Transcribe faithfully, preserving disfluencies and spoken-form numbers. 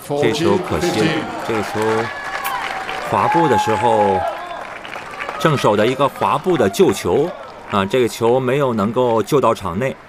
这球可惜了，这个球滑步的时候，正手的一个滑步的救球啊，这个球没有能够救到场内。